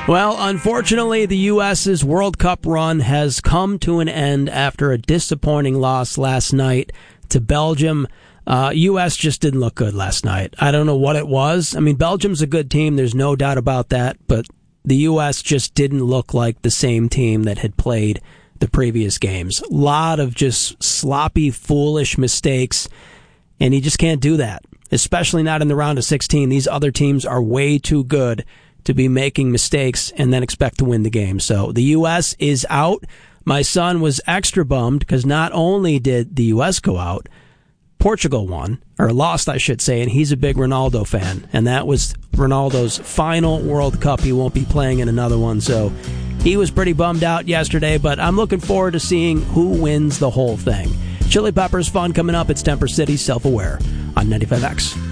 Well, unfortunately, the U.S.'s World Cup run has come to an end after a disappointing loss last night to Belgium. U.S. just didn't look good last night. I don't know what it was. I mean, Belgium's a good team, there's no doubt about that, but the U.S. just didn't look like the same team that had played the previous games. A lot of just sloppy, foolish mistakes, and you just can't do that, especially not in the round of 16. These other teams are way too good to be making mistakes and then expect to win the game. So the U.S. is out. My son was extra bummed because not only did the U.S. go out, Portugal won, or lost, I should say, and he's a big Ronaldo fan, and that was Ronaldo's final World Cup. He won't be playing in another one, so he was pretty bummed out yesterday, but I'm looking forward to seeing who wins the whole thing. Chili Peppers fun coming up. It's Temper City Self-Aware on 95X.